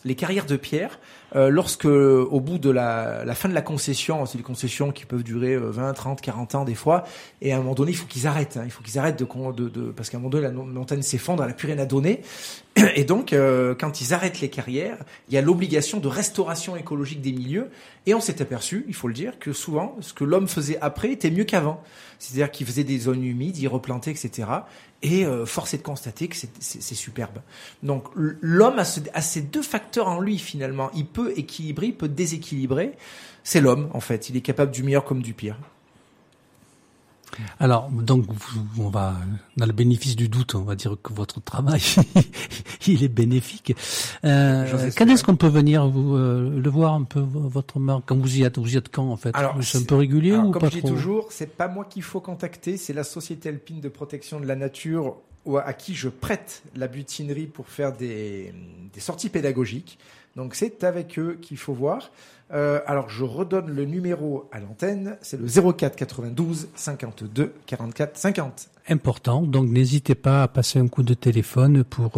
les carrières de pierre, lorsque au bout de la fin de la concession, c'est des concessions qui peuvent durer 20, 30, 40 ans des fois, et à un moment donné, il faut qu'ils arrêtent. Il faut qu'ils arrêtent parce qu'à un moment donné, la montagne s'effondre, elle n'a plus rien à donner. Et donc, quand ils arrêtent les carrières, il y a l'obligation de restauration écologique des milieux. Et on s'est aperçu, il faut le dire, que souvent, ce que l'homme faisait après était mieux qu'avant. C'est-à-dire qu'il faisait des zones humides, il replantait, etc. Et force est de constater que c'est superbe. Donc, l'homme a ces deux facteurs en lui, finalement. Il peut équilibrer, il peut déséquilibrer. C'est l'homme, en fait. Il est capable du meilleur comme du pire. Alors, donc, on va, dans le bénéfice du doute, on va dire que votre travail, il est bénéfique. Quand est-ce qu'on peut venir le voir un peu, votre marque, quand vous y êtes quand, en fait? Alors, c'est un peu régulier ou pas trop? Comme je dis toujours, c'est pas moi qu'il faut contacter, c'est la Société Alpine de Protection de la Nature à qui je prête la butinerie pour faire des sorties pédagogiques. Donc, c'est avec eux qu'il faut voir. Alors, je redonne le numéro à l'antenne. C'est le 04 92 52 44 50. Important. Donc, n'hésitez pas à passer un coup de téléphone pour,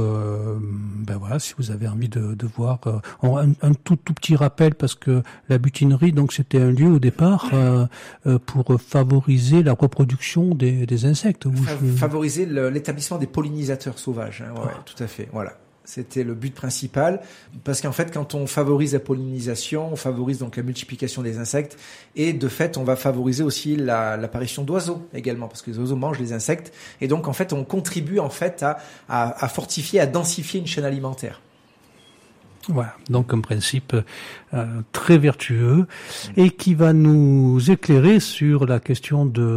si vous avez envie de voir. Un tout petit rappel, parce que la butinerie, donc, c'était un lieu au départ pour favoriser la reproduction des insectes. Favoriser l'établissement des pollinisateurs sauvages. Ouais, tout à fait. Voilà. C'était le but principal, parce qu'en fait, quand on favorise la pollinisation, on favorise donc la multiplication des insectes, et de fait, on va favoriser aussi l'apparition d'oiseaux également, parce que les oiseaux mangent les insectes, et donc en fait, on contribue en fait à fortifier, à densifier une chaîne alimentaire. Voilà, donc un principe très vertueux et qui va nous éclairer sur la question de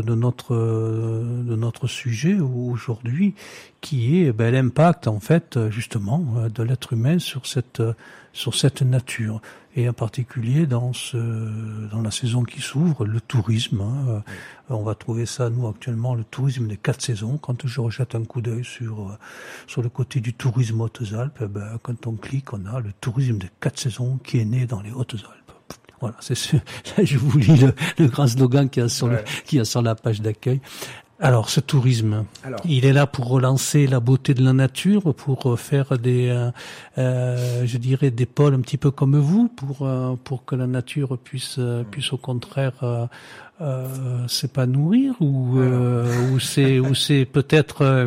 notre sujet aujourd'hui, qui est l'impact en fait justement de l'être humain sur cette nature, et en particulier dans la saison qui s'ouvre, le tourisme. On va trouver ça, nous, actuellement, le tourisme des 4 saisons. Quand je rejette un coup d'œil sur le côté du tourisme Hautes-Alpes, quand on clique, on a le tourisme des 4 saisons qui est né dans les Hautes-Alpes. Voilà, là, je vous lis le grand slogan qu'il y a sur la page d'accueil. Alors, ce tourisme, il est là pour relancer la beauté de la nature, pour faire des pôles un petit peu comme vous, pour que la nature puisse au contraire s'épanouir, ou c'est peut-être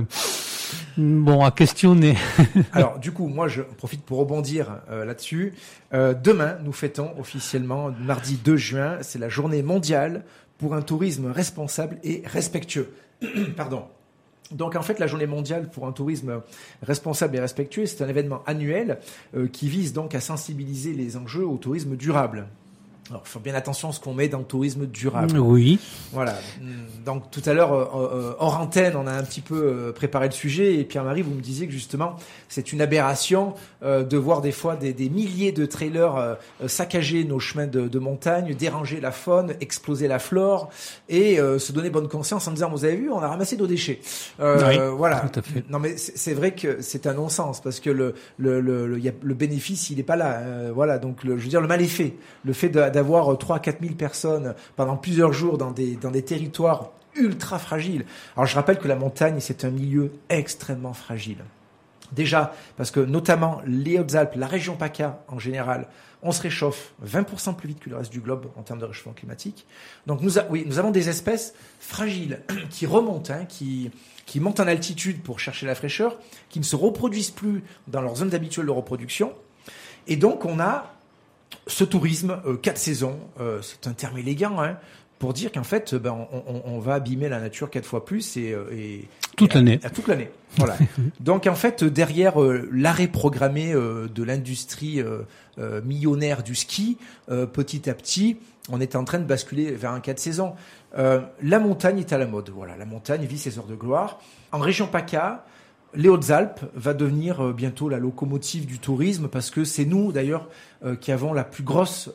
à questionner. Alors, du coup, moi, je profite pour rebondir là-dessus. Demain, nous fêtons officiellement, mardi 2 juin, c'est la journée mondiale pour un tourisme responsable et respectueux. Pardon. Donc en fait, la journée mondiale pour un tourisme responsable et respectueux, c'est un événement annuel qui vise donc à sensibiliser les enjeux au tourisme durable. Alors, il faut bien attention à ce qu'on met dans le tourisme durable. Oui. Voilà. Donc, tout à l'heure, hors antenne, on a un petit peu préparé le sujet. Et Pierre-Marie, vous me disiez que justement, c'est une aberration de voir des fois des milliers de trailers saccager nos chemins de montagne, déranger la faune, exploser la flore et se donner bonne conscience en disant, vous avez vu, on a ramassé nos déchets. Oui, voilà. Tout à fait. Non, mais c'est vrai que c'est un non-sens parce que le bénéfice, il est pas là. Voilà. Donc, je veux dire, le mal est fait. Le fait d'avoir 3 à 4 000 personnes pendant plusieurs jours dans des territoires ultra fragiles. Alors, je rappelle que la montagne, c'est un milieu extrêmement fragile. Déjà, parce que notamment les Hautes-Alpes, la région PACA en général, on se réchauffe 20% plus vite que le reste du globe en termes de réchauffement climatique. Donc, nous avons des espèces fragiles qui remontent, qui montent en altitude pour chercher la fraîcheur, qui ne se reproduisent plus dans leur zone habituelle de reproduction. Et donc, on a ce tourisme 4 saisons, c'est un terme élégant, pour dire qu'en fait, on va abîmer la nature 4 fois plus et toute l'année. Toute l'année. Voilà. Donc en fait, derrière l'arrêt programmé de l'industrie millionnaire du ski, petit à petit, on est en train de basculer vers un 4 saisons. La montagne est à la mode. Voilà, la montagne vit ses heures de gloire. En région PACA, les Hautes-Alpes va devenir bientôt la locomotive du tourisme, parce que c'est nous d'ailleurs qui avons la plus grosse,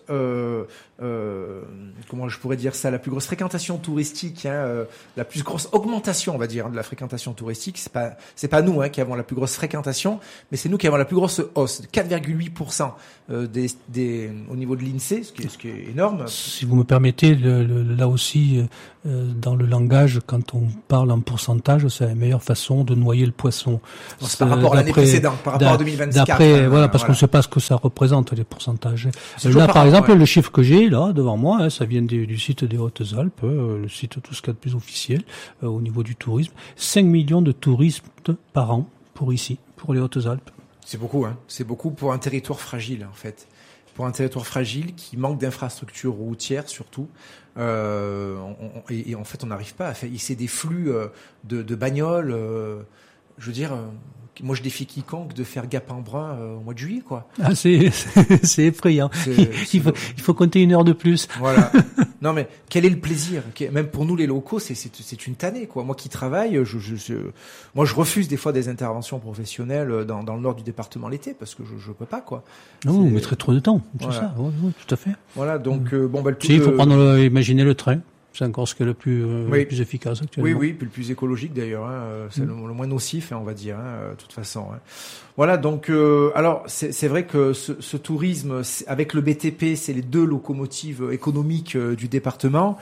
comment je pourrais dire ça, la plus grosse fréquentation touristique, la plus grosse augmentation, on va dire, de la fréquentation touristique. C'est pas nous qui avons la plus grosse fréquentation, mais c'est nous qui avons la plus grosse hausse, 4,8% au niveau de l'INSEE, ce qui est énorme. Si vous me permettez, là aussi, dans le langage, quand on parle en pourcentage, c'est la meilleure façon de noyer le poisson. C'est par rapport à l'année précédente, par rapport à 2024. D'après, parce qu'on ne sait pas ce que ça représente, les pourcentages. Là, par exemple, le chiffre que j'ai là devant moi, ça vient du site des Hautes-Alpes, le site tout ce qu'il y a de plus officiel au niveau du tourisme. 5 millions de touristes par an pour les Hautes-Alpes. C'est beaucoup, hein. C'est beaucoup pour un territoire fragile, en fait. Pour un territoire fragile qui manque d'infrastructures routières surtout. Et en fait, on n'arrive pas à faire hisser des flux de bagnoles. Je veux dire, moi, je défie quiconque de faire Gap en Brun au mois de juillet, quoi. Ah, c'est effrayant. Il faut compter 1 heure de plus. Voilà. Non, mais quel est le plaisir? Même pour nous, les locaux, c'est une tannée, quoi. Moi qui travaille, moi, je refuse des fois des interventions professionnelles dans le nord du département l'été parce que je peux pas, quoi. Non, vous mettrez trop de temps. C'est voilà. ça. Oui, tout à fait. Voilà. Donc, il faut imaginer le train. C'est encore ce qui est le plus efficace actuellement. Oui, puis le plus écologique d'ailleurs. Hein, c'est le moins nocif, on va dire, de toute façon. Hein. Voilà, donc alors c'est vrai que ce tourisme, avec le BTP, c'est les 2 locomotives économiques du département.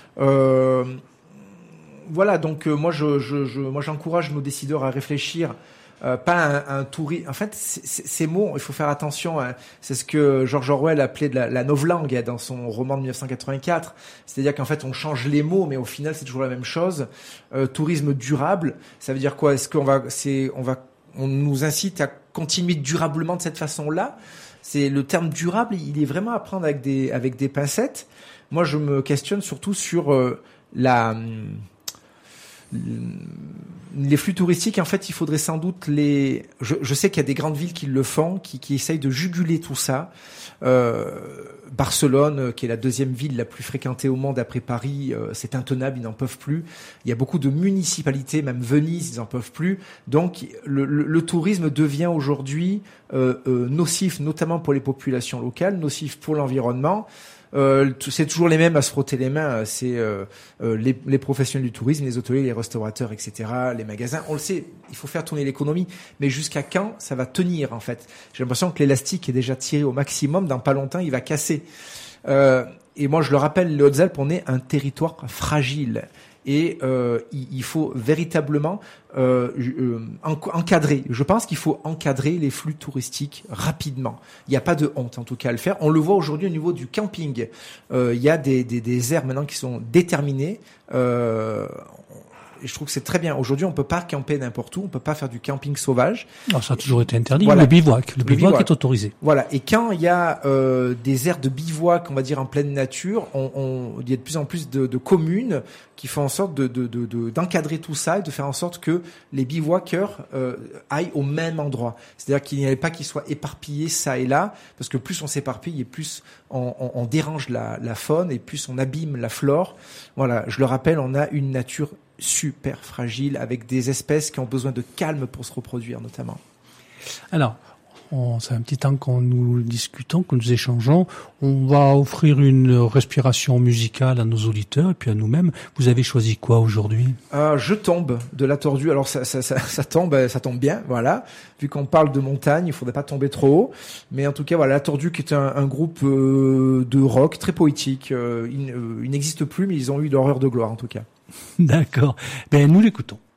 Voilà, donc moi j'encourage nos décideurs à réfléchir. Pas un tourisme. En fait, ces mots, il faut faire attention. Hein. C'est ce que George Orwell appelait de la novlangue dans son roman de 1984. C'est-à-dire qu'en fait, on change les mots, mais au final, c'est toujours la même chose. Tourisme durable, ça veut dire quoi? Est-ce on nous incite à continuer durablement de cette façon-là? C'est le terme durable, il est vraiment à prendre avec des pincettes. Moi, je me questionne surtout sur les flux touristiques. En fait, il faudrait sans doute je sais qu'il y a des grandes villes qui le font, qui essayent de juguler tout ça. Barcelone, qui est la 2e ville la plus fréquentée au monde après Paris, c'est intenable, ils n'en peuvent plus. Il y a beaucoup de municipalités, même Venise, ils n'en peuvent plus. Donc, le tourisme devient aujourd'hui nocif, notamment pour les populations locales, nocif pour l'environnement. C'est toujours les mêmes à se frotter les mains. C'est les professionnels du tourisme, les hôteliers, les restaurateurs, etc., les magasins. On le sait, il faut faire tourner l'économie. Mais jusqu'à quand ça va tenir, en fait? J'ai l'impression que l'élastique est déjà tiré au maximum. Dans pas longtemps, il va casser. Et moi, je le rappelle, les Hautes-Alpes, on est un territoire fragile. Et il faut véritablement encadrer. Je pense qu'il faut encadrer les flux touristiques rapidement. Il n'y a pas de honte, en tout cas, à le faire. On le voit aujourd'hui au niveau du camping. Il y a des aires maintenant qui sont déterminées. Et je trouve que c'est très bien. Aujourd'hui, on peut pas camper n'importe où, on peut pas faire du camping sauvage. Alors, ça a toujours été interdit. Voilà. Le bivouac est autorisé. Voilà. Et quand il y a des aires de bivouac, on va dire en pleine nature, il y a de plus en plus de communes qui font en sorte d'encadrer tout ça et de faire en sorte que les bivouaqueurs aillent au même endroit. C'est-à-dire qu'il n'y ait pas qu'ils soient éparpillés ça et là, parce que plus on s'éparpille et plus on dérange la faune et plus on abîme la flore. Voilà. Je le rappelle, on a une nature super fragile avec des espèces qui ont besoin de calme pour se reproduire notamment. Alors, c'est un petit temps qu'on nous discutons, que nous échangeons. On va offrir une respiration musicale à nos auditeurs et puis à nous-mêmes. Vous avez choisi quoi aujourd'hui? Je tombe de La Tordue. Alors ça tombe bien, voilà. Vu qu'on parle de montagne, il faudrait pas tomber trop haut. Mais en tout cas, voilà, La Tordue qui est un groupe de rock très poétique. Il n'existe plus, mais ils ont eu leur heure de gloire en tout cas. D'accord. Ben nous l'écoutons.